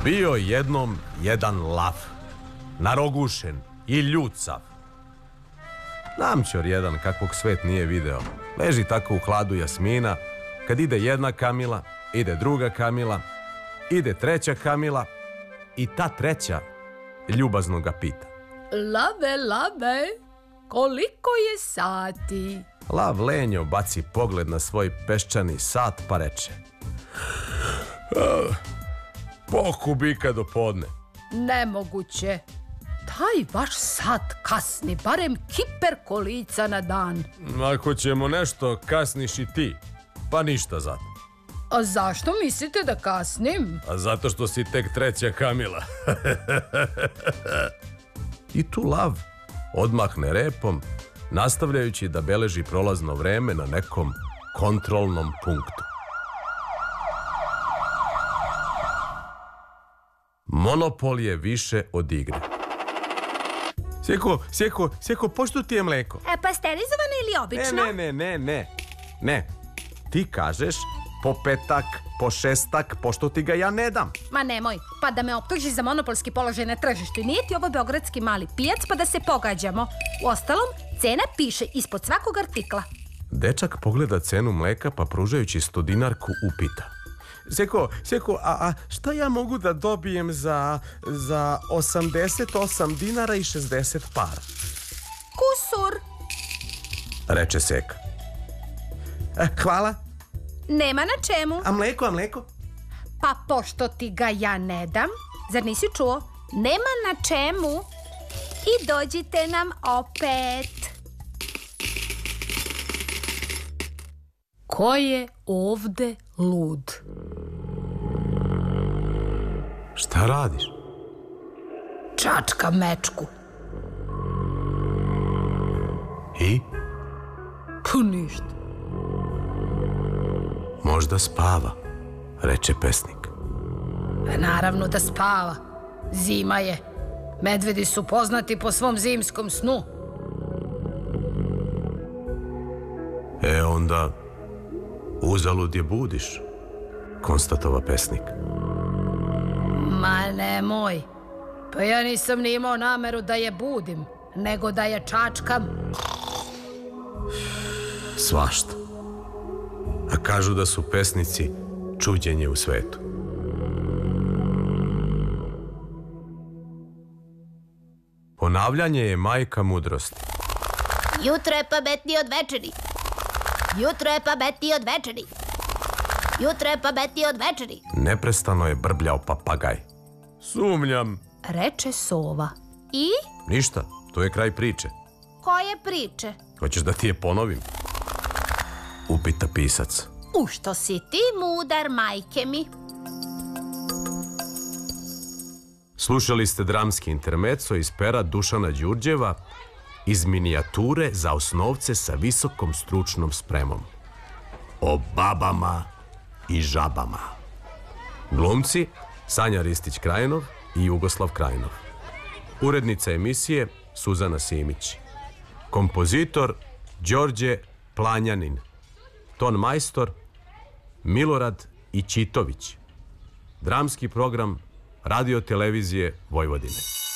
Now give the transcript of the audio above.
Bio jednom jedan lav, narogušen i ljut sav. Namćor jedan kakvog svet nije video. Leži tako u hladu jasmina, kad ide jedna Kamila, ide druga Kamila, ide treća Kamila i ta treća ljubazno ga pita. Lave, lave, koliko je sati? Lav lenjo baci pogled na svoj peščani sat pa reče: po kubika do podne. Nemoguće. Taj vaš sat kasni, barem kiper kolica na dan. Ako ćemo nešto, kasniš i ti. Pa ništa zato. A zašto mislite da kasnim? A zato što si tek treća Kamila. I tu lav odmahne repom, nastavljajući da beleži prolazno vreme na nekom kontrolnom punktu. Monopol je više od igre. Sjeko, pošto ti je mleko? Pasterizovano ili obično? Ne. Ti kažeš po petak, po šestak, pošto ti ga ja ne dam. Ma nemoj, pa da me optuži za monopolski položaj na tržištu. Nije ti ovo beogradski mali pijac pa da se pogađamo. Uostalom, cena piše ispod svakog artikla. Dečak pogleda cenu mleka pa pružajući 100 dinarku upita. Sjeko, a šta ja mogu da dobijem za 88 dinara i 60 para? Kusur. Reče Seka. Hvala. Nema na čemu. A mleko? Pa pošto ti ga ja ne dam, zar nisi čuo? Nema na čemu. I dođite nam opet. Ko je ovde lud? Šta radiš? Čačka mečku. I? Pa ništa. Možda spava, reče pesnik. Naravno da spava. Zima je. Medvedi su poznati po svom zimskom snu. Onda uzalud je budiš, konstatova pesnik. Ma nemoj. Pa ja nisam ni imao nameru da je budim, nego da je čačkam. Svašta. A kažu da su pesnici čuđenje u svetu. Ponavljanje je majka mudrosti. Jutro je pametnije od večeri. Jutro je pametnije od večeri. Jutro je pametnije od večeri. Neprestano je brbljao papagaj. Sumnjam, Reče sova. I? ništa, to je kraj priče. Koje priče? Hoćeš da ti je ponovim? Upita pisac. U što si ti mudar, majke mi. Slušali ste dramski intermezzo iz pera Dušana Đurđeva iz minijature za osnovce sa visokom stručnom spremom. O babama i žabama. Glumci Sanja Ristić-Krajinov i Jugoslav Krajinov. Urednica emisije Suzana Simić. Kompozitor Đorđe Planjanin. Ton majstor Milorad Ićitović. Dramski program Radio televizije Vojvodine.